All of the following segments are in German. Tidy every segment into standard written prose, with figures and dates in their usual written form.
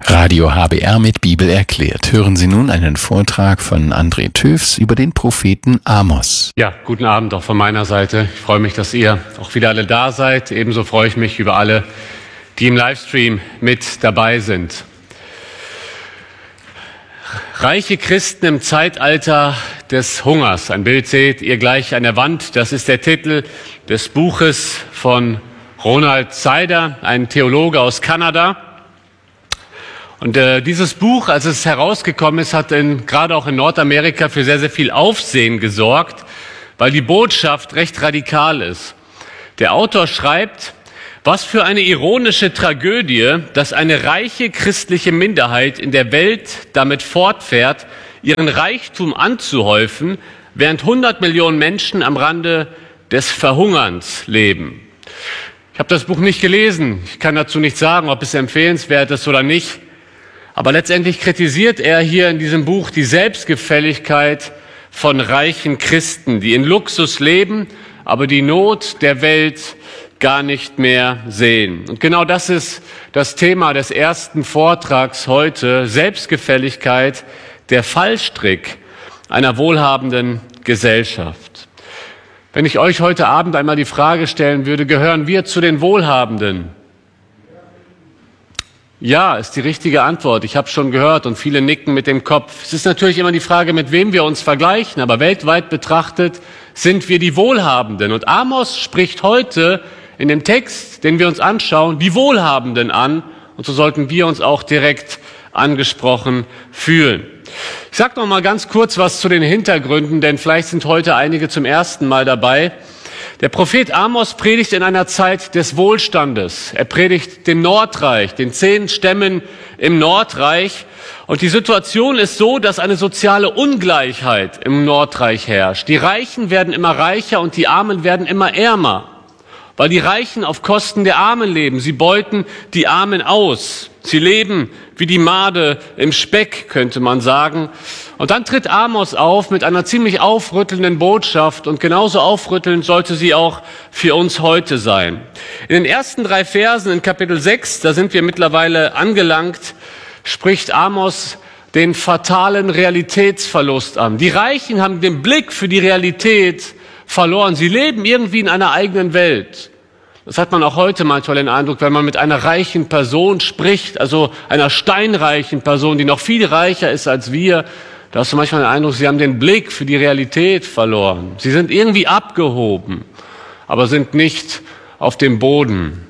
Radio HBR mit Bibel erklärt. Hören Sie nun einen Vortrag von André Töfs über den Propheten Amos. Ja, guten Abend auch von meiner Seite. Ich freue mich, dass ihr auch wieder alle da seid. Ebenso freue ich mich über alle, die im Livestream mit dabei sind. Reiche Christen im Zeitalter des Hungers. Ein Bild seht ihr gleich an der Wand. Das ist der Titel des Buches von Ronald Sider, ein Theologe aus Kanada. Und dieses Buch, als es herausgekommen ist, hat gerade auch in Nordamerika für sehr, sehr viel Aufsehen gesorgt, weil die Botschaft recht radikal ist. Der Autor schreibt: Was für eine ironische Tragödie, dass eine reiche christliche Minderheit in der Welt damit fortfährt, ihren Reichtum anzuhäufen, während 100 Millionen Menschen am Rande des Verhungerns leben. Ich habe das Buch nicht gelesen. Ich kann dazu nicht sagen, ob es empfehlenswert ist oder nicht. Aber letztendlich kritisiert er hier in diesem Buch die Selbstgefälligkeit von reichen Christen, die in Luxus leben, aber die Not der Welt gar nicht mehr sehen. Und genau das ist das Thema des ersten Vortrags heute: Selbstgefälligkeit, der Fallstrick einer wohlhabenden Gesellschaft. Wenn ich euch heute Abend einmal die Frage stellen würde, gehören wir zu den Wohlhabenden? Ja, ist die richtige Antwort. Ich habe schon gehört und viele nicken mit dem Kopf. Es ist natürlich immer die Frage, mit wem wir uns vergleichen, aber weltweit betrachtet sind wir die Wohlhabenden. Und Amos spricht heute in dem Text, den wir uns anschauen, die Wohlhabenden an. Und so sollten wir uns auch direkt angesprochen fühlen. Ich sage noch mal ganz kurz was zu den Hintergründen, denn vielleicht sind heute einige zum ersten Mal dabei. Der Prophet Amos predigt in einer Zeit des Wohlstandes. Er predigt dem Nordreich, den 10 Stämmen im Nordreich. Und die Situation ist so, dass eine soziale Ungleichheit im Nordreich herrscht. Die Reichen werden immer reicher und die Armen werden immer ärmer, weil die Reichen auf Kosten der Armen leben. Sie beuten die Armen aus. Sie leben wie die Made im Speck, könnte man sagen. Und dann tritt Amos auf mit einer ziemlich aufrüttelnden Botschaft, und genauso aufrüttelnd sollte sie auch für uns heute sein. In den ersten 3 Versen in Kapitel 6, da sind wir mittlerweile angelangt, spricht Amos den fatalen Realitätsverlust an. Die Reichen haben den Blick für die Realität verloren. Sie leben irgendwie in einer eigenen Welt. Das hat man auch heute manchmal den Eindruck, wenn man mit einer reichen Person spricht, also einer steinreichen Person, die noch viel reicher ist als wir. Da hast du manchmal den Eindruck, sie haben den Blick für die Realität verloren. Sie sind irgendwie abgehoben, aber sind nicht auf dem Boden.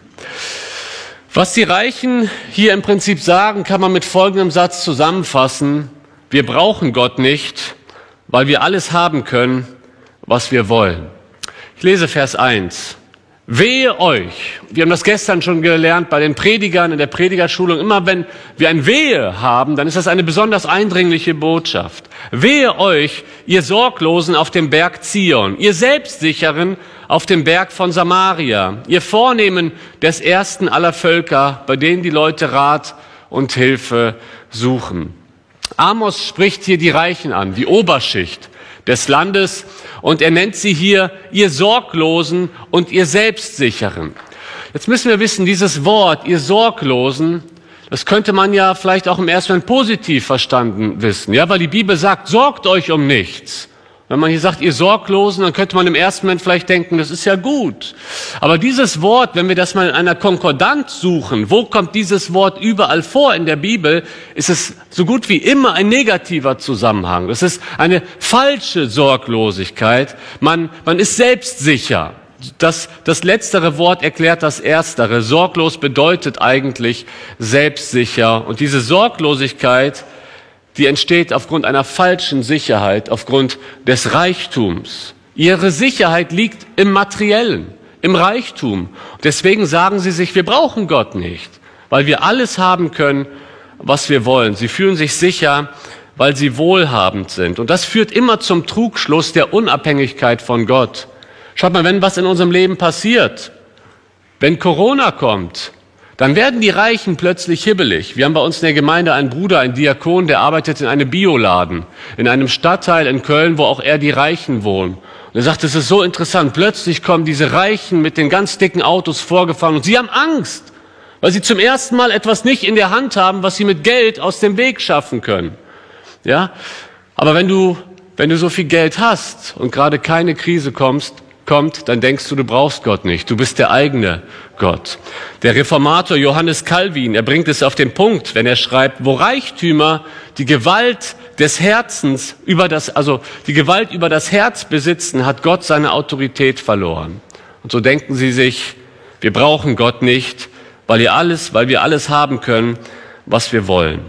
Was die Reichen hier im Prinzip sagen, kann man mit folgendem Satz zusammenfassen: Wir brauchen Gott nicht, weil wir alles haben können, was wir wollen. Ich lese Vers 1. Wehe euch. Wir haben das gestern schon gelernt bei den Predigern in der Predigerschulung. Immer wenn wir ein Wehe haben, dann ist das eine besonders eindringliche Botschaft. Wehe euch, ihr Sorglosen auf dem Berg Zion, ihr Selbstsicheren auf dem Berg von Samaria, ihr Vornehmen des ersten aller Völker, bei denen die Leute Rat und Hilfe suchen. Amos spricht hier die Reichen an, die Oberschicht des Landes, und er nennt sie hier ihr Sorglosen und ihr Selbstsicheren. Jetzt müssen wir wissen, dieses Wort, ihr Sorglosen, das könnte man ja vielleicht auch im ersten Moment positiv verstanden wissen, ja, weil die Bibel sagt, sorgt euch um nichts. Wenn man hier sagt, ihr Sorglosen, dann könnte man im ersten Moment vielleicht denken, das ist ja gut. Aber dieses Wort, wenn wir das mal in einer Konkordanz suchen, wo kommt dieses Wort überall vor in der Bibel, ist es so gut wie immer ein negativer Zusammenhang. Es ist eine falsche Sorglosigkeit. Man ist selbstsicher. Das letztere Wort erklärt das erstere. Sorglos bedeutet eigentlich selbstsicher. Und diese Sorglosigkeit, die entsteht aufgrund einer falschen Sicherheit, aufgrund des Reichtums. Ihre Sicherheit liegt im Materiellen, im Reichtum. Deswegen sagen sie sich, wir brauchen Gott nicht, weil wir alles haben können, was wir wollen. Sie fühlen sich sicher, weil sie wohlhabend sind. Und das führt immer zum Trugschluss der Unabhängigkeit von Gott. Schaut mal, wenn was in unserem Leben passiert, wenn Corona kommt, dann werden die Reichen plötzlich hibbelig. Wir haben bei uns in der Gemeinde einen Bruder, einen Diakon, der arbeitet in einem Bioladen, in einem Stadtteil in Köln, wo auch eher die Reichen wohnen. Und er sagt, es ist so interessant, plötzlich kommen diese Reichen mit den ganz dicken Autos vorgefahren und sie haben Angst, Weil sie zum ersten Mal etwas nicht in der Hand haben, was sie mit Geld aus dem Weg schaffen können. Ja? Aber wenn du so viel Geld hast und gerade keine Krise kommt, dann denkst du brauchst Gott nicht. Du bist der eigene Gott. Der Reformator Johannes Calvin, er bringt es auf den Punkt, wenn er schreibt, wo Reichtümer die Gewalt des Herzens die Gewalt über das Herz besitzen, hat Gott seine Autorität verloren. Und so denken sie sich, wir brauchen Gott nicht, weil wir alles haben können, was wir wollen.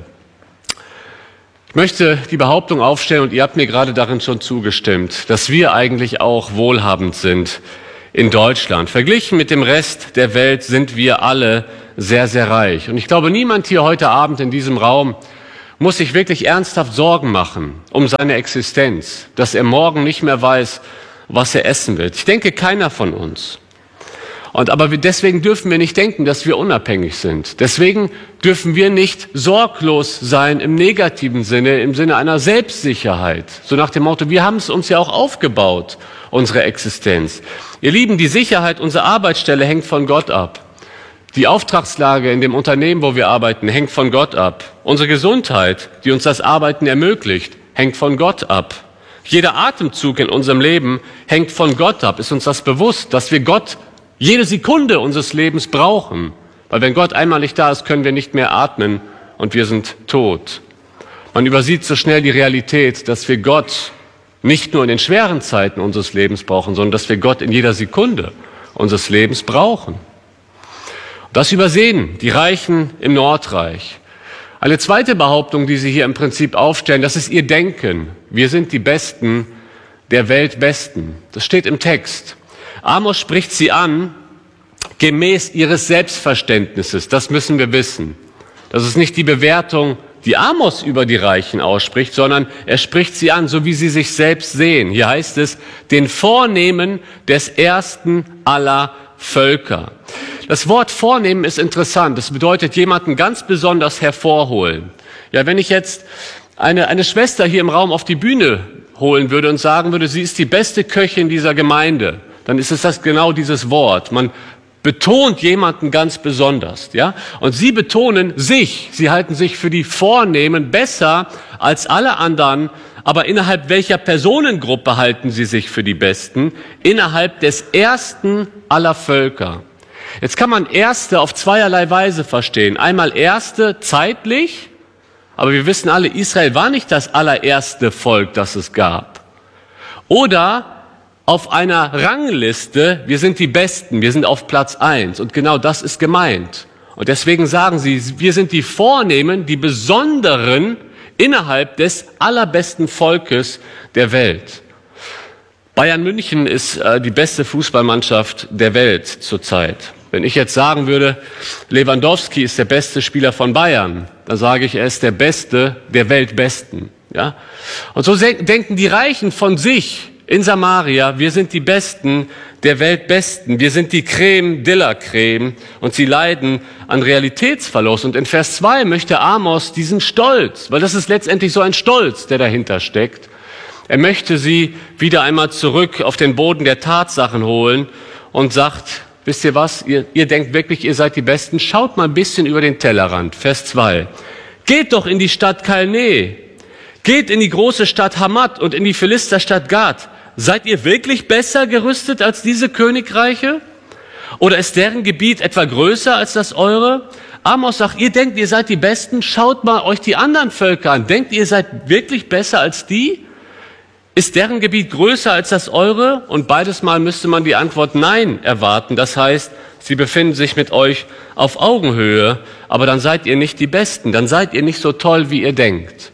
Ich möchte die Behauptung aufstellen, und ihr habt mir gerade darin schon zugestimmt, dass wir eigentlich auch wohlhabend sind in Deutschland. Verglichen mit dem Rest der Welt sind wir alle sehr, sehr reich. Und ich glaube, niemand hier heute Abend in diesem Raum muss sich wirklich ernsthaft Sorgen machen um seine Existenz, dass er morgen nicht mehr weiß, was er essen wird. Ich denke, keiner von uns. Aber deswegen dürfen wir nicht denken, dass wir unabhängig sind. Deswegen dürfen wir nicht sorglos sein im negativen Sinne, im Sinne einer Selbstsicherheit. So nach dem Motto, wir haben es uns ja auch aufgebaut, unsere Existenz. Ihr Lieben, die Sicherheit unserer Arbeitsstelle hängt von Gott ab. Die Auftragslage in dem Unternehmen, wo wir arbeiten, hängt von Gott ab. Unsere Gesundheit, die uns das Arbeiten ermöglicht, hängt von Gott ab. Jeder Atemzug in unserem Leben hängt von Gott ab. Ist uns das bewusst, dass wir Gott jede Sekunde unseres Lebens brauchen? Weil wenn Gott einmal nicht da ist, können wir nicht mehr atmen und wir sind tot. Man übersieht so schnell die Realität, dass wir Gott nicht nur in den schweren Zeiten unseres Lebens brauchen, sondern dass wir Gott in jeder Sekunde unseres Lebens brauchen. Das übersehen die Reichen im Nordreich. Eine zweite Behauptung, die sie hier im Prinzip aufstellen, das ist ihr Denken. Wir sind die Besten der Weltbesten. Das steht im Text. Amos spricht sie an, gemäß ihres Selbstverständnisses. Das müssen wir wissen. Das ist nicht die Bewertung, die Amos über die Reichen ausspricht, sondern er spricht sie an, so wie sie sich selbst sehen. Hier heißt es, den Vornehmen des ersten aller Völker. Das Wort Vornehmen ist interessant. Das bedeutet, jemanden ganz besonders hervorholen. Ja, wenn ich jetzt eine Schwester hier im Raum auf die Bühne holen würde und sagen würde, sie ist die beste Köchin dieser Gemeinde, dann ist es das genau dieses Wort. Man betont jemanden ganz besonders, ja? Und sie betonen sich. Sie halten sich für die Vornehmen besser als alle anderen. Aber innerhalb welcher Personengruppe halten sie sich für die Besten? Innerhalb des ersten aller Völker. Jetzt kann man Erste auf zweierlei Weise verstehen. Einmal Erste zeitlich, aber wir wissen alle, Israel war nicht das allererste Volk, das es gab. Oder auf einer Rangliste, wir sind die Besten, wir sind auf Platz 1. Und genau das ist gemeint. Und deswegen sagen sie, wir sind die Vornehmen, die Besonderen innerhalb des allerbesten Volkes der Welt. Bayern München ist die beste Fußballmannschaft der Welt zurzeit. Wenn ich jetzt sagen würde, Lewandowski ist der beste Spieler von Bayern, dann sage ich, er ist der Beste der Weltbesten. Ja? Und so denken die Reichen von sich in Samaria, wir sind die Besten der Weltbesten, wir sind die Creme de la Creme, und sie leiden an Realitätsverlust. Und in Vers 2 möchte Amos diesen Stolz, weil das ist letztendlich so ein Stolz, der dahinter steckt, er möchte sie wieder einmal zurück auf den Boden der Tatsachen holen und sagt, wisst ihr was, ihr denkt wirklich, ihr seid die Besten, schaut mal ein bisschen über den Tellerrand. Vers 2, geht doch in die Stadt Kalne, geht in die große Stadt Hamat und in die Philisterstadt Gad. Seid ihr wirklich besser gerüstet als diese Königreiche? Oder ist deren Gebiet etwa größer als das eure? Amos sagt, ihr denkt, ihr seid die Besten, schaut mal euch die anderen Völker an. Denkt ihr seid wirklich besser als die? Ist deren Gebiet größer als das eure? Und beides Mal müsste man die Antwort Nein erwarten. Das heißt, sie befinden sich mit euch auf Augenhöhe, aber dann seid ihr nicht die Besten, dann seid ihr nicht so toll, wie ihr denkt.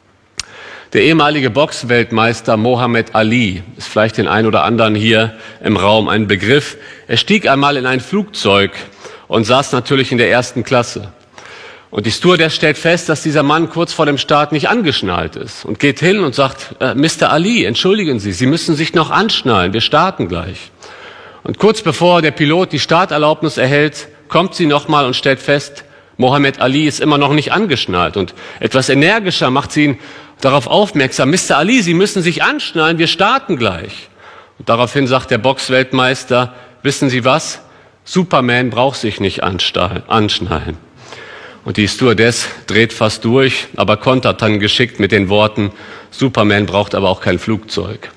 Der ehemalige Boxweltmeister Mohammed Ali ist vielleicht den einen oder anderen hier im Raum ein Begriff. Er stieg einmal in ein Flugzeug und saß natürlich in der 1. Klasse. Und die Stewardess stellt fest, dass dieser Mann kurz vor dem Start nicht angeschnallt ist und geht hin und sagt, Mr. Ali, entschuldigen Sie, Sie müssen sich noch anschnallen, wir starten gleich. Und kurz bevor der Pilot die Starterlaubnis erhält, kommt sie nochmal und stellt fest, Mohammed Ali ist immer noch nicht angeschnallt. Und etwas energischer macht sie ihn darauf aufmerksam, Mr. Ali, Sie müssen sich anschnallen, wir starten gleich. Und daraufhin sagt der Boxweltmeister, wissen Sie was? Superman braucht sich nicht anschnallen. Und die Stewardess dreht fast durch, aber kontert dann geschickt mit den Worten, Superman braucht aber auch kein Flugzeug.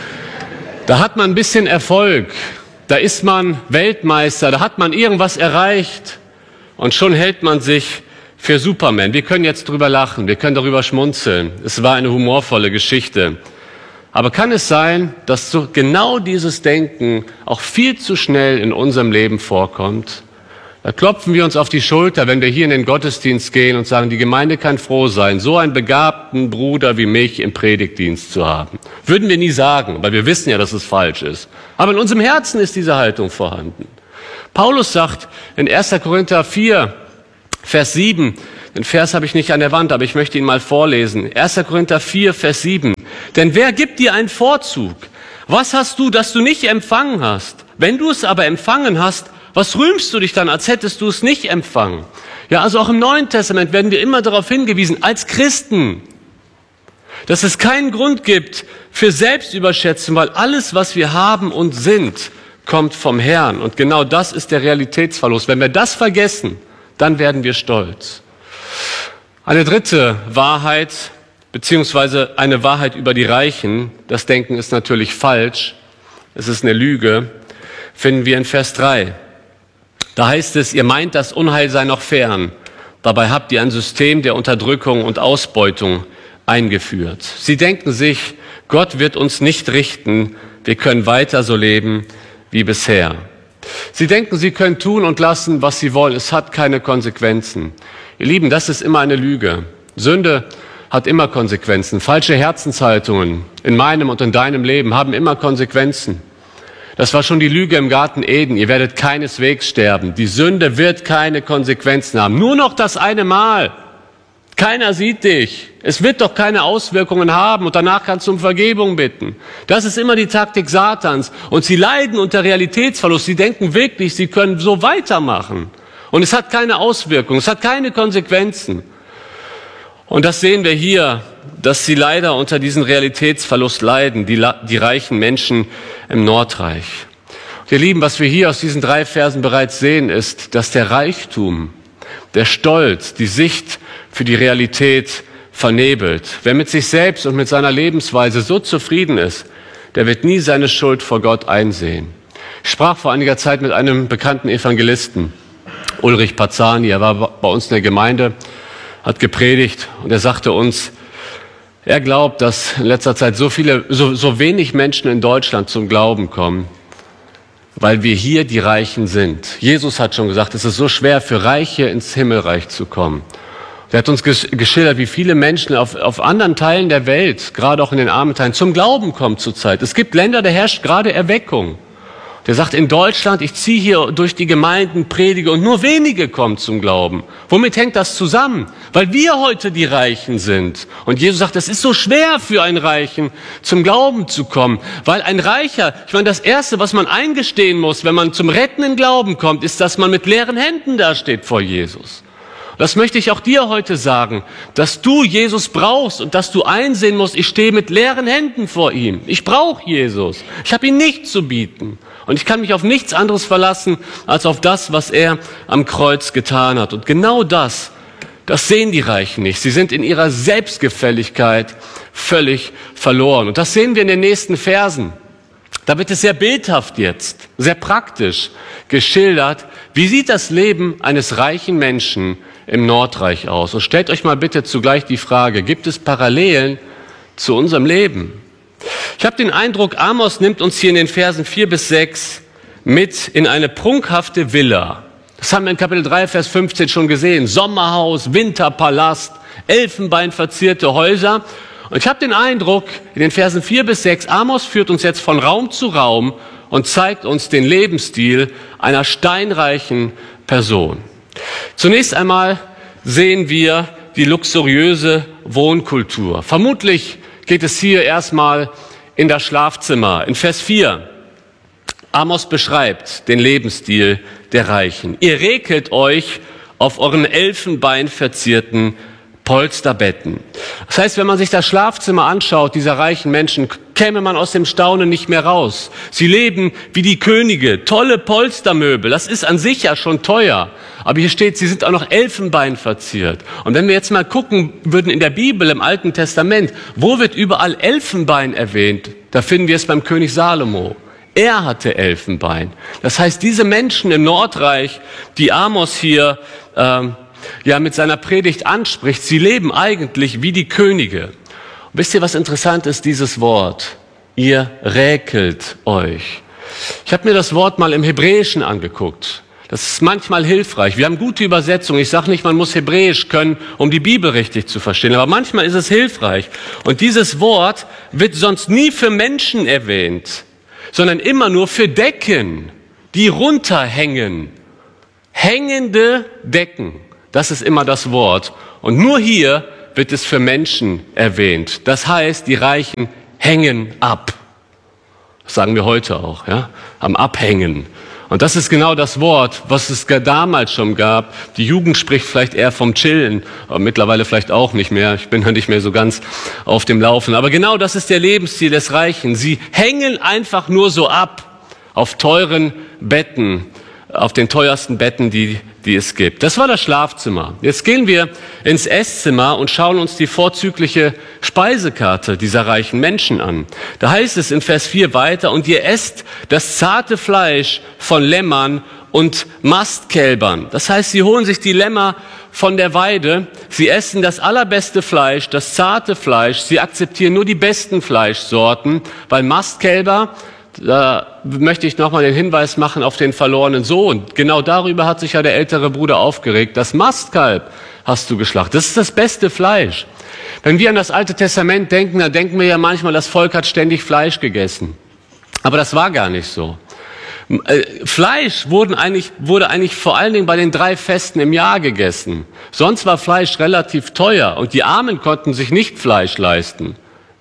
Da hat man ein bisschen Erfolg, da ist man Weltmeister, da hat man irgendwas erreicht und schon hält man sich für Superman. Wir können jetzt drüber lachen, wir können darüber schmunzeln. Es war eine humorvolle Geschichte. Aber kann es sein, dass so genau dieses Denken auch viel zu schnell in unserem Leben vorkommt? Da klopfen wir uns auf die Schulter, wenn wir hier in den Gottesdienst gehen und sagen, die Gemeinde kann froh sein, so einen begabten Bruder wie mich im Predigtdienst zu haben. Würden wir nie sagen, weil wir wissen ja, dass es falsch ist. Aber in unserem Herzen ist diese Haltung vorhanden. Paulus sagt in 1. Korinther 4, Vers 7, den Vers habe ich nicht an der Wand, aber ich möchte ihn mal vorlesen. 1. Korinther 4, Vers 7. Denn wer gibt dir einen Vorzug? Was hast du, das du nicht empfangen hast? Wenn du es aber empfangen hast, was rühmst du dich dann, als hättest du es nicht empfangen? Ja, also auch im Neuen Testament werden wir immer darauf hingewiesen, als Christen, dass es keinen Grund gibt für Selbstüberschätzung, weil alles, was wir haben und sind, kommt vom Herrn. Und genau das ist der Realitätsverlust. Wenn wir das vergessen, dann werden wir stolz. Eine dritte Wahrheit, beziehungsweise eine Wahrheit über die Reichen, das Denken ist natürlich falsch, es ist eine Lüge, finden wir in Vers 3. Da heißt es, ihr meint, das Unheil sei noch fern. Dabei habt ihr ein System der Unterdrückung und Ausbeutung eingeführt. Sie denken sich, Gott wird uns nicht richten, wir können weiter so leben wie bisher. Sie denken, sie können tun und lassen, was sie wollen. Es hat keine Konsequenzen. Ihr Lieben, das ist immer eine Lüge. Sünde hat immer Konsequenzen. Falsche Herzenshaltungen in meinem und in deinem Leben haben immer Konsequenzen. Das war schon die Lüge im Garten Eden. Ihr werdet keineswegs sterben. Die Sünde wird keine Konsequenzen haben. Nur noch das eine Mal. Keiner sieht dich. Es wird doch keine Auswirkungen haben und danach kannst du um Vergebung bitten. Das ist immer die Taktik Satans. Und sie leiden unter Realitätsverlust. Sie denken wirklich, sie können so weitermachen. Und es hat keine Auswirkungen, es hat keine Konsequenzen. Und das sehen wir hier, dass sie leider unter diesem Realitätsverlust leiden, die reichen Menschen im Nordreich. Und ihr Lieben, was wir hier aus diesen 3 Versen bereits sehen, ist, dass der Reichtum, der Stolz, die Sicht für die Realität vernebelt. Wer mit sich selbst und mit seiner Lebensweise so zufrieden ist, der wird nie seine Schuld vor Gott einsehen. Ich sprach vor einiger Zeit mit einem bekannten Evangelisten, Ulrich Pazzani. Er war bei uns in der Gemeinde, hat gepredigt und er sagte uns, er glaubt, dass in letzter Zeit so wenig Menschen in Deutschland zum Glauben kommen, weil wir hier die Reichen sind. Jesus hat schon gesagt, es ist so schwer für Reiche ins Himmelreich zu kommen. Er hat uns geschildert, wie viele Menschen auf anderen Teilen der Welt, gerade auch in den armen Teilen, zum Glauben kommen zurzeit. Es gibt Länder, da herrscht gerade Erweckung. Der sagt, in Deutschland, ich ziehe hier durch die Gemeinden, predige und nur wenige kommen zum Glauben. Womit hängt das zusammen? Weil wir heute die Reichen sind. Und Jesus sagt, es ist so schwer für einen Reichen, zum Glauben zu kommen. Weil ein Reicher, ich meine, das Erste, was man eingestehen muss, wenn man zum rettenden Glauben kommt, ist, dass man mit leeren Händen dasteht vor Jesus. Das möchte ich auch dir heute sagen, dass du Jesus brauchst und dass du einsehen musst, ich stehe mit leeren Händen vor ihm. Ich brauche Jesus. Ich habe ihm nichts zu bieten. Und ich kann mich auf nichts anderes verlassen, als auf das, was er am Kreuz getan hat. Und genau das sehen die Reichen nicht. Sie sind in ihrer Selbstgefälligkeit völlig verloren. Und das sehen wir in den nächsten Versen. Da wird es sehr bildhaft jetzt, sehr praktisch geschildert. Wie sieht das Leben eines reichen Menschen im Nordreich aus? Und stellt euch mal bitte zugleich die Frage, gibt es Parallelen zu unserem Leben? Ich habe den Eindruck, Amos nimmt uns hier in den Versen 4-6 mit in eine prunkhafte Villa. Das haben wir in Kapitel 3, Vers 15 schon gesehen. Sommerhaus, Winterpalast, elfenbeinverzierte Häuser. Und ich habe den Eindruck, in den Versen 4-6, Amos führt uns jetzt von Raum zu Raum und zeigt uns den Lebensstil einer steinreichen Person. Zunächst einmal sehen wir die luxuriöse Wohnkultur. Vermutlich geht es hier erstmal in das Schlafzimmer. In Vers 4, Amos beschreibt den Lebensstil der Reichen. Ihr räkelt euch auf euren elfenbeinverzierten Polsterbetten. Das heißt, wenn man sich das Schlafzimmer anschaut, dieser reichen Menschen, käme man aus dem Staunen nicht mehr raus. Sie leben wie die Könige, tolle Polstermöbel, das ist an sich ja schon teuer. Aber hier steht, sie sind auch noch Elfenbein verziert. Und wenn wir jetzt mal gucken würden in der Bibel, im Alten Testament, wo wird überall Elfenbein erwähnt? Da finden wir es beim König Salomo. Er hatte Elfenbein. Das heißt, diese Menschen im Nordreich, die Amos hier mit seiner Predigt anspricht, sie leben eigentlich wie die Könige. Und wisst ihr, was interessant ist, dieses Wort? Ihr räkelt euch. Ich habe mir das Wort mal im Hebräischen angeguckt. Das ist manchmal hilfreich. Wir haben gute Übersetzungen. Ich sage nicht, man muss Hebräisch können, um die Bibel richtig zu verstehen. Aber manchmal ist es hilfreich. Und dieses Wort wird sonst nie für Menschen erwähnt, sondern immer nur für Decken, die runterhängen. Hängende Decken. Das ist immer das Wort. Und nur hier wird es für Menschen erwähnt. Das heißt, die Reichen hängen ab. Das sagen wir heute auch, ja? Am Abhängen. Und das ist genau das Wort, was es damals schon gab. Die Jugend spricht vielleicht eher vom Chillen, aber mittlerweile vielleicht auch nicht mehr. Ich bin ja nicht mehr so ganz auf dem Laufen. Aber genau das ist der Lebensstil des Reichen. Sie hängen einfach nur so ab auf teuren Betten, auf den teuersten Betten, die es gibt. Das war das Schlafzimmer. Jetzt gehen wir ins Esszimmer und schauen uns die vorzügliche Speisekarte dieser reichen Menschen an. Da heißt es in Vers 4 weiter, und ihr esst das zarte Fleisch von Lämmern und Mastkälbern. Das heißt, sie holen sich die Lämmer von der Weide, sie essen das allerbeste Fleisch, das zarte Fleisch, sie akzeptieren nur die besten Fleischsorten, weil Mastkälber, da möchte ich nochmal den Hinweis machen auf den verlorenen Sohn. Genau darüber hat sich ja der ältere Bruder aufgeregt. Das Mastkalb hast du geschlachtet. Das ist das beste Fleisch. Wenn wir an das Alte Testament denken, dann denken wir ja manchmal, das Volk hat ständig Fleisch gegessen. Aber das war gar nicht so. Fleisch wurde eigentlich vor allen Dingen bei den 3 Festen im Jahr gegessen. Sonst war Fleisch relativ teuer und die Armen konnten sich nicht Fleisch leisten.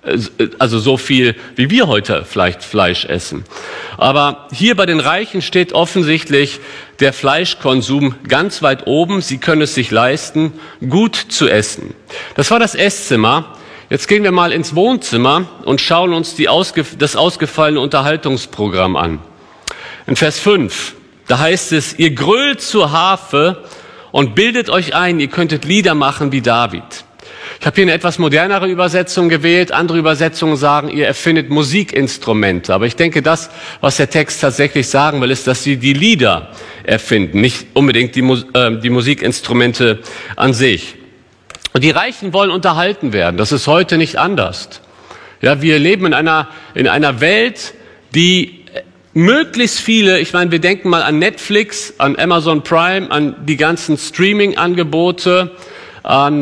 Also so viel, wie wir heute vielleicht Fleisch essen. Aber hier bei den Reichen steht offensichtlich der Fleischkonsum ganz weit oben. Sie können es sich leisten, gut zu essen. Das war das Esszimmer. Jetzt gehen wir mal ins Wohnzimmer und schauen uns das ausgefallene Unterhaltungsprogramm an. In Vers 5, da heißt es, ihr grölt zur Harfe und bildet euch ein, ihr könntet Lieder machen wie David. Ich habe hier eine etwas modernere Übersetzung gewählt. Andere Übersetzungen sagen, ihr erfindet Musikinstrumente. Aber ich denke, das, was der Text tatsächlich sagen will, ist, dass sie die Lieder erfinden, nicht unbedingt die Musikinstrumente an sich. Und die Reichen wollen unterhalten werden. Das ist heute nicht anders. Ja, wir leben in einer Welt, die möglichst viele, ich meine, wir denken mal an Netflix, an Amazon Prime, an die ganzen Streaming-Angebote, an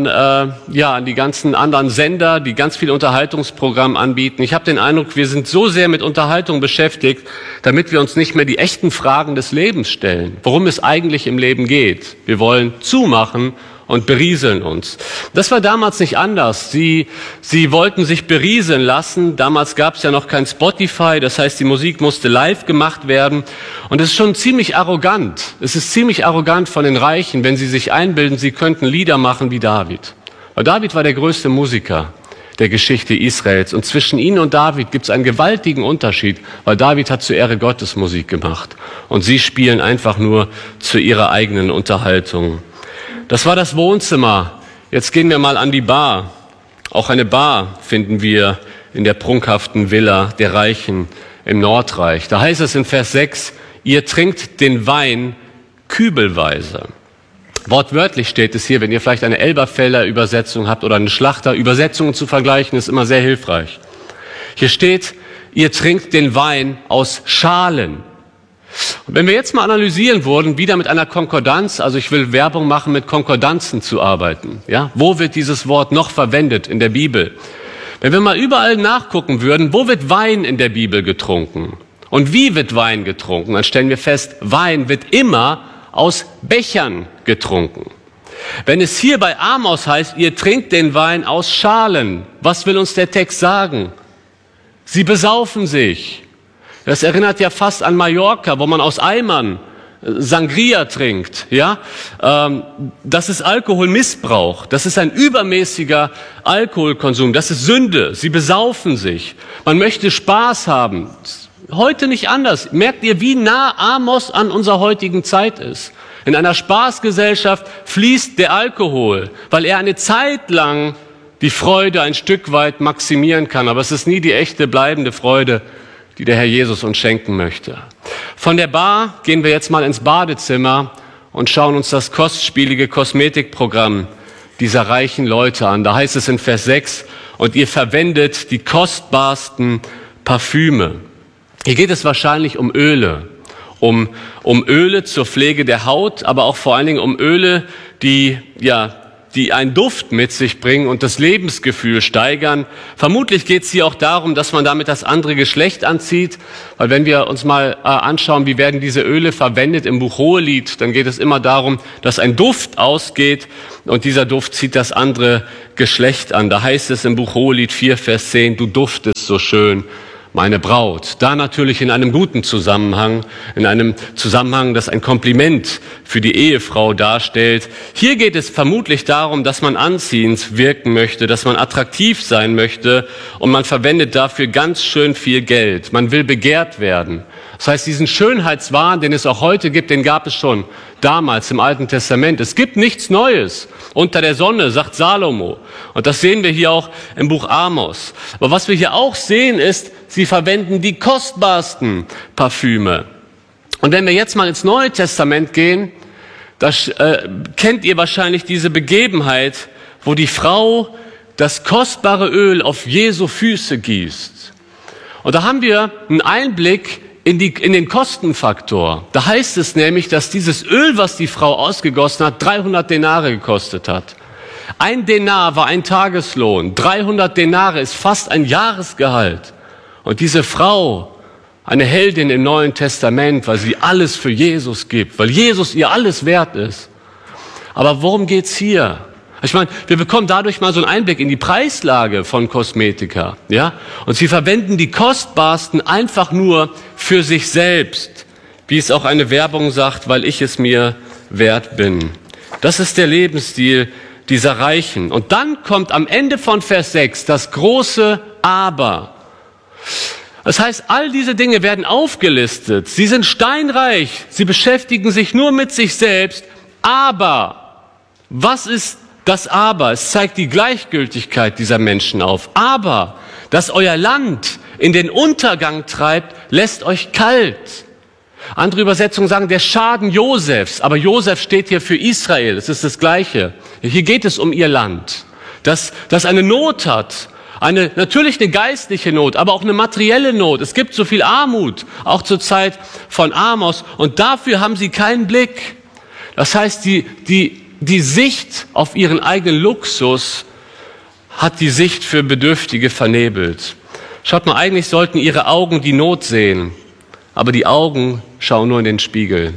die ganzen anderen Sender, die ganz viele Unterhaltungsprogramme anbieten. Ich habe den Eindruck, wir sind so sehr mit Unterhaltung beschäftigt, damit wir uns nicht mehr die echten Fragen des Lebens stellen, worum es eigentlich im Leben geht. Wir wollen zumachen und berieseln uns. Das war damals nicht anders. Sie wollten sich berieseln lassen. Damals gab es ja noch kein Spotify, das heißt, die Musik musste live gemacht werden. Und es ist schon ziemlich arrogant. Es ist ziemlich arrogant von den Reichen, wenn sie sich einbilden, sie könnten Lieder machen wie David. Weil David war der größte Musiker der Geschichte Israels. Und zwischen ihnen und David gibt es einen gewaltigen Unterschied, weil David hat zur Ehre Gottes Musik gemacht. Und sie spielen einfach nur zu ihrer eigenen Unterhaltung. Das war das Wohnzimmer. Jetzt gehen wir mal an die Bar. Auch eine Bar finden wir in der prunkhaften Villa der Reichen im Nordreich. Da heißt es in Vers 6, ihr trinkt den Wein kübelweise. Wortwörtlich steht es hier, wenn ihr vielleicht eine Elberfelder Übersetzung habt oder eine Schlachter, Übersetzungen zu vergleichen, ist immer sehr hilfreich. Hier steht, ihr trinkt den Wein aus Schalen. Und wenn wir jetzt mal analysieren würden, wieder mit einer Konkordanz, also ich will Werbung machen, mit Konkordanzen zu arbeiten. Ja? Wo wird dieses Wort noch verwendet in der Bibel? Wenn wir mal überall nachgucken würden, wo wird Wein in der Bibel getrunken? Und wie wird Wein getrunken? Dann stellen wir fest, Wein wird immer aus Bechern getrunken. Wenn es hier bei Amos heißt, ihr trinkt den Wein aus Schalen, was will uns der Text sagen? Sie besaufen sich. Das erinnert ja fast an Mallorca, wo man aus Eimern Sangria trinkt, ja, das ist Alkoholmissbrauch, das ist ein übermäßiger Alkoholkonsum, das ist Sünde, sie besaufen sich, man möchte Spaß haben. Heute nicht anders. Merkt ihr, wie nah Amos an unserer heutigen Zeit ist? In einer Spaßgesellschaft fließt der Alkohol, weil er eine Zeit lang die Freude ein Stück weit maximieren kann, aber es ist nie die echte, bleibende Freude, die der Herr Jesus uns schenken möchte. Von der Bar gehen wir jetzt mal ins Badezimmer und schauen uns das kostspielige Kosmetikprogramm dieser reichen Leute an. Da heißt es in Vers 6, und ihr verwendet die kostbarsten Parfüme. Hier geht es wahrscheinlich um Öle, um Öle zur Pflege der Haut, aber auch vor allen Dingen um Öle, die einen Duft mit sich bringen und das Lebensgefühl steigern. Vermutlich geht es hier auch darum, dass man damit das andere Geschlecht anzieht, weil wenn wir uns mal anschauen, wie werden diese Öle verwendet im Buch Hohelied, dann geht es immer darum, dass ein Duft ausgeht und dieser Duft zieht das andere Geschlecht an. Da heißt es im Buch Hohelied 4, Vers 10, du duftest so schön, meine Braut. Da natürlich in einem guten Zusammenhang, in einem Zusammenhang, das ein Kompliment für die Ehefrau darstellt. Hier geht es vermutlich darum, dass man anziehend wirken möchte, dass man attraktiv sein möchte und man verwendet dafür ganz schön viel Geld. Man will begehrt werden. Das heißt, diesen Schönheitswahn, den es auch heute gibt, den gab es schon damals im Alten Testament. Es gibt nichts Neues unter der Sonne, sagt Salomo. Und das sehen wir hier auch im Buch Amos. Aber was wir hier auch sehen ist, sie verwenden die kostbarsten Parfüme. Und wenn wir jetzt mal ins Neue Testament gehen, da kennt ihr wahrscheinlich diese Begebenheit, wo die Frau das kostbare Öl auf Jesu Füße gießt. Und da haben wir einen Einblick in den Kostenfaktor. Da heißt es nämlich, dass dieses Öl, was die Frau ausgegossen hat, 300 Denare gekostet hat. Ein Denar war ein Tageslohn. 300 Denare ist fast ein Jahresgehalt. Und diese Frau, eine Heldin im Neuen Testament, weil sie alles für Jesus gibt, weil Jesus ihr alles wert ist. Aber worum geht's hier? Ich meine, wir bekommen dadurch mal so einen Einblick in die Preislage von Kosmetika, ja? Und sie verwenden die kostbarsten einfach nur für sich selbst, wie es auch eine Werbung sagt, weil ich es mir wert bin. Das ist der Lebensstil dieser Reichen. Und dann kommt am Ende von Vers 6 das große Aber. Das heißt, all diese Dinge werden aufgelistet. Sie sind steinreich, sie beschäftigen sich nur mit sich selbst. Aber, was ist das Aber? Es zeigt die Gleichgültigkeit dieser Menschen auf. Aber, dass euer Land in den Untergang treibt, lässt euch kalt. Andere Übersetzungen sagen, der Schaden Josefs. Aber Josef steht hier für Israel. Es ist das Gleiche. Hier geht es um ihr Land, das eine Not hat. Natürlich eine geistliche Not, aber auch eine materielle Not. Es gibt so viel Armut, auch zur Zeit von Amos. Und dafür haben sie keinen Blick. Das heißt, die Sicht auf ihren eigenen Luxus hat die Sicht für Bedürftige vernebelt. Schaut mal, eigentlich sollten ihre Augen die Not sehen, aber die Augen schauen nur in den Spiegel.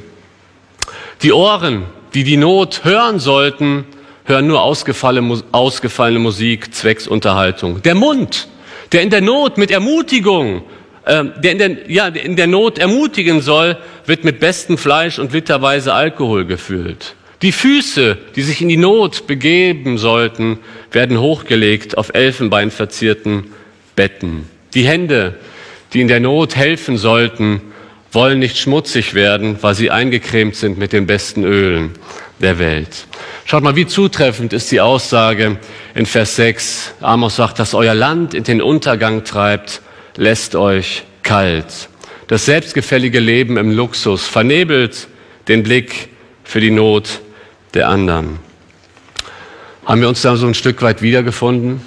Die Ohren, die die Not hören sollten, hören nur ausgefallene Musik zwecks Unterhaltung. Der Mund, der in der Not mit Ermutigung, der in der Not ermutigen soll, wird mit bestem Fleisch und literweise Alkohol gefüllt. Die Füße, die sich in die Not begeben sollten, werden hochgelegt auf elfenbeinverzierten Betten. Die Hände, die in der Not helfen sollten, wollen nicht schmutzig werden, weil sie eingecremt sind mit den besten Ölen der Welt. Schaut mal, wie zutreffend ist die Aussage in Vers 6. Amos sagt, dass euer Land in den Untergang treibt, lässt euch kalt. Das selbstgefällige Leben im Luxus vernebelt den Blick für die Not der anderen. Haben wir uns da so ein Stück weit wiedergefunden?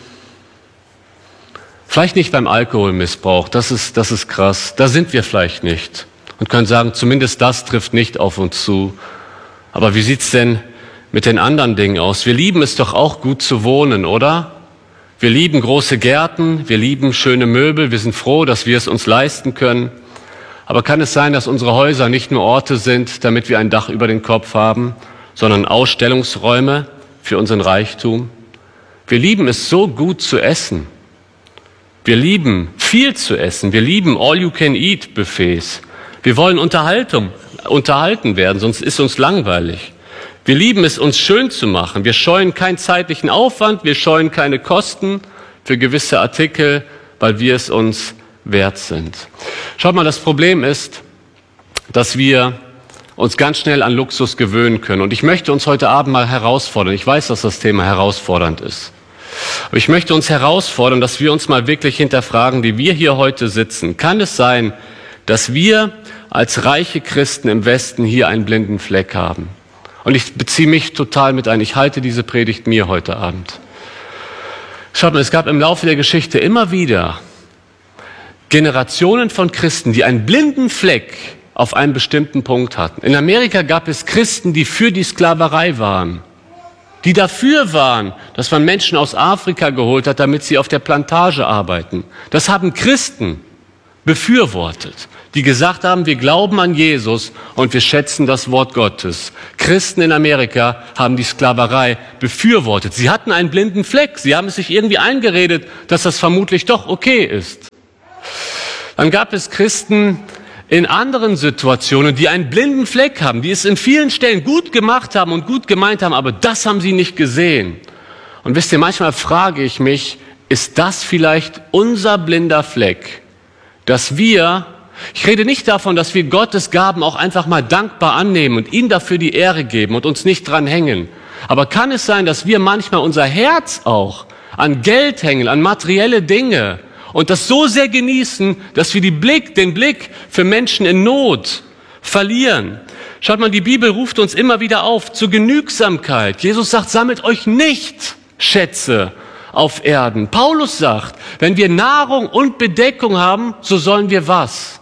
Vielleicht nicht beim Alkoholmissbrauch, das ist krass, da sind wir vielleicht nicht. Und können sagen, zumindest das trifft nicht auf uns zu. Aber wie sieht's denn mit den anderen Dingen aus? Wir lieben es doch auch gut zu wohnen, oder? Wir lieben große Gärten, wir lieben schöne Möbel, wir sind froh, dass wir es uns leisten können. Aber kann es sein, dass unsere Häuser nicht nur Orte sind, damit wir ein Dach über den Kopf haben, sondern Ausstellungsräume für unseren Reichtum? Wir lieben es so gut zu essen. Wir lieben viel zu essen. Wir lieben All-You-Can-Eat-Buffets. Wir wollen Unterhaltung. unterhalten werden, sonst ist uns langweilig. Wir lieben es, uns schön zu machen. Wir scheuen keinen zeitlichen Aufwand, wir scheuen keine Kosten für gewisse Artikel, weil wir es uns wert sind. Schaut mal, das Problem ist, dass wir uns ganz schnell an Luxus gewöhnen können. Und ich möchte uns heute Abend mal herausfordern. Ich weiß, dass das Thema herausfordernd ist. Aber ich möchte uns herausfordern, dass wir uns mal wirklich hinterfragen, wie wir hier heute sitzen. Kann es sein, dass wir als reiche Christen im Westen hier einen blinden Fleck haben? Und ich beziehe mich total mit ein. Ich halte diese Predigt mir heute Abend. Schaut mal, es gab im Laufe der Geschichte immer wieder Generationen von Christen, die einen blinden Fleck auf einen bestimmten Punkt hatten. In Amerika gab es Christen, die für die Sklaverei waren, die dafür waren, dass man Menschen aus Afrika geholt hat, damit sie auf der Plantage arbeiten. Das haben Christen befürwortet, die gesagt haben, wir glauben an Jesus und wir schätzen das Wort Gottes. Christen in Amerika haben die Sklaverei befürwortet. Sie hatten einen blinden Fleck. Sie haben es sich irgendwie eingeredet, dass das vermutlich doch okay ist. Dann gab es Christen in anderen Situationen, die einen blinden Fleck haben, die es in vielen Stellen gut gemacht haben und gut gemeint haben, aber das haben sie nicht gesehen. Und wisst ihr, manchmal frage ich mich, ist das vielleicht unser blinder Fleck, dass wir, ich rede nicht davon, dass wir Gottes Gaben auch einfach mal dankbar annehmen und ihm dafür die Ehre geben und uns nicht dran hängen. Aber kann es sein, dass wir manchmal unser Herz auch an Geld hängen, an materielle Dinge und das so sehr genießen, dass wir den Blick für Menschen in Not verlieren? Schaut mal, die Bibel ruft uns immer wieder auf zur Genügsamkeit. Jesus sagt, sammelt euch nicht Schätze auf Erden. Paulus sagt, wenn wir Nahrung und Bedeckung haben, so sollen wir was?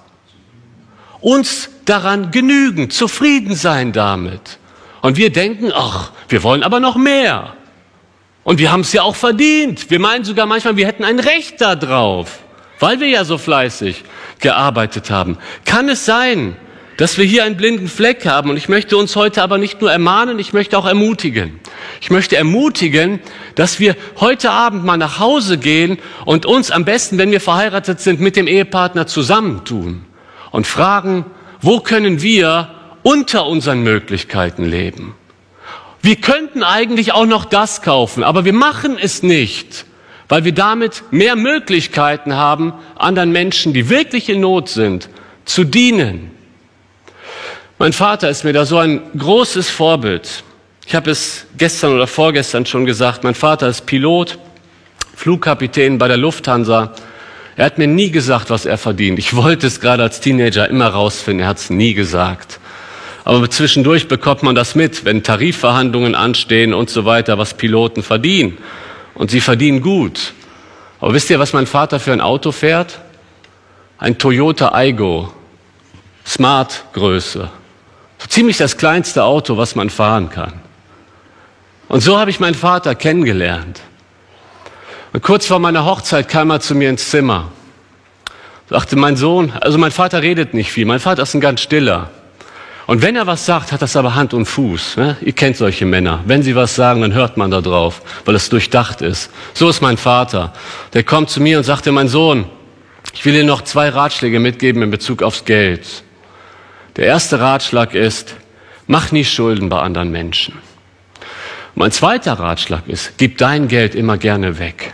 Uns daran genügen, zufrieden sein damit. Und wir denken, ach, wir wollen aber noch mehr. Und wir haben es ja auch verdient. Wir meinen sogar manchmal, wir hätten ein Recht da drauf, weil wir ja so fleißig gearbeitet haben. Kann es sein, dass wir hier einen blinden Fleck haben? Und ich möchte uns heute aber nicht nur ermahnen, ich möchte auch ermutigen. Ich möchte ermutigen, dass wir heute Abend mal nach Hause gehen und uns am besten, wenn wir verheiratet sind, mit dem Ehepartner zusammentun und fragen, wo können wir unter unseren Möglichkeiten leben? Wir könnten eigentlich auch noch das kaufen, aber wir machen es nicht, weil wir damit mehr Möglichkeiten haben, anderen Menschen, die wirklich in Not sind, zu dienen. Mein Vater ist mir da so ein großes Vorbild. Ich habe es gestern oder vorgestern schon gesagt, mein Vater ist Pilot, Flugkapitän bei der Lufthansa. Er hat mir nie gesagt, was er verdient. Ich wollte es gerade als Teenager immer rausfinden, er hat es nie gesagt. Aber zwischendurch bekommt man das mit, wenn Tarifverhandlungen anstehen und so weiter, was Piloten verdienen. Und sie verdienen gut. Aber wisst ihr, was mein Vater für ein Auto fährt? Ein Toyota Aygo, Smart-Größe. So ziemlich das kleinste Auto, was man fahren kann. Und so habe ich meinen Vater kennengelernt. Und kurz vor meiner Hochzeit kam er zu mir ins Zimmer. Sagte, mein Sohn, also mein Vater redet nicht viel, mein Vater ist ein ganz stiller. Und wenn er was sagt, hat das aber Hand und Fuß. Ne? Ihr kennt solche Männer. Wenn sie was sagen, dann hört man da drauf, weil es durchdacht ist. So ist mein Vater. Der kommt zu mir und sagte, mein Sohn, ich will dir noch 2 Ratschläge mitgeben in Bezug aufs Geld. Der erste Ratschlag ist, mach nie Schulden bei anderen Menschen. Mein zweiter Ratschlag ist, gib dein Geld immer gerne weg.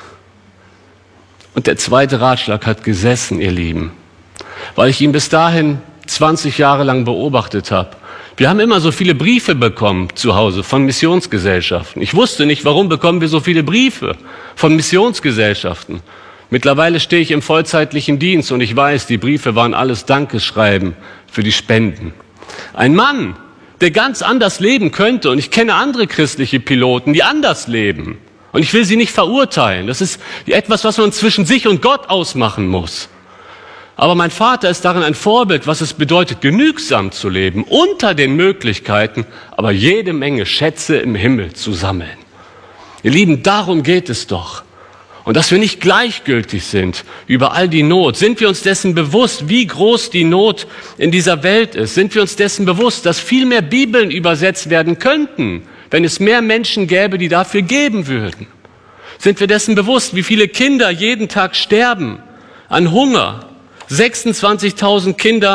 Und der zweite Ratschlag hat gesessen, ihr Lieben, weil ich ihn bis dahin 20 Jahre lang beobachtet habe. Wir haben immer so viele Briefe bekommen zu Hause von Missionsgesellschaften. Ich wusste nicht, warum bekommen wir so viele Briefe von Missionsgesellschaften. Mittlerweile stehe ich im vollzeitlichen Dienst und ich weiß, die Briefe waren alles Dankeschreiben für die Spenden. Ein Mann, der ganz anders leben könnte, und ich kenne andere christliche Piloten, die anders leben. Und ich will sie nicht verurteilen. Das ist etwas, was man zwischen sich und Gott ausmachen muss. Aber mein Vater ist darin ein Vorbild, was es bedeutet, genügsam zu leben, unter den Möglichkeiten, aber jede Menge Schätze im Himmel zu sammeln. Ihr Lieben, darum geht es doch. Und dass wir nicht gleichgültig sind über all die Not. Sind wir uns dessen bewusst, wie groß die Not in dieser Welt ist? Sind wir uns dessen bewusst, dass viel mehr Bibeln übersetzt werden könnten, wenn es mehr Menschen gäbe, die dafür geben würden? Sind wir dessen bewusst, wie viele Kinder jeden Tag sterben an Hunger? 26.000 Kinder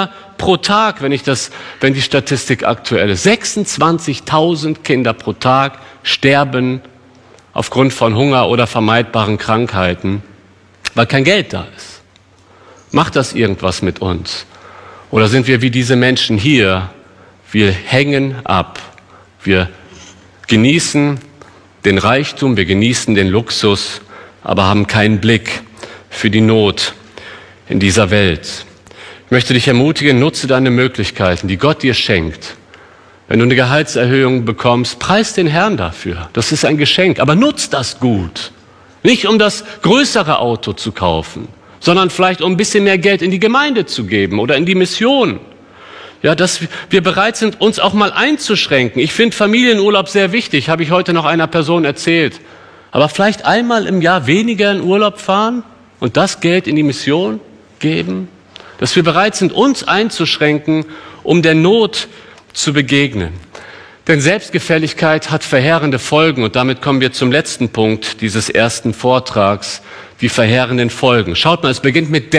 pro Tag, wenn die Statistik aktuell ist. 26.000 Kinder pro Tag sterben aufgrund von Hunger oder vermeidbaren Krankheiten, weil kein Geld da ist. Macht das irgendwas mit uns? Oder sind wir wie diese Menschen hier? Wir hängen ab. Wir genießen den Reichtum, wir genießen den Luxus, aber haben keinen Blick für die Not in dieser Welt. Ich möchte dich ermutigen, nutze deine Möglichkeiten, die Gott dir schenkt. Wenn du eine Gehaltserhöhung bekommst, preis den Herrn dafür. Das ist ein Geschenk, aber nutz das gut. Nicht um das größere Auto zu kaufen, sondern vielleicht um ein bisschen mehr Geld in die Gemeinde zu geben oder in die Mission. Ja, dass wir bereit sind, uns auch mal einzuschränken. Ich finde Familienurlaub sehr wichtig, habe ich heute noch einer Person erzählt. Aber vielleicht einmal im Jahr weniger in Urlaub fahren und das Geld in die Mission geben. Dass wir bereit sind, uns einzuschränken, um der Not zu begegnen. Denn Selbstgefälligkeit hat verheerende Folgen. Und damit kommen wir zum letzten Punkt dieses ersten Vortrags, die verheerenden Folgen. Schaut mal, es beginnt mit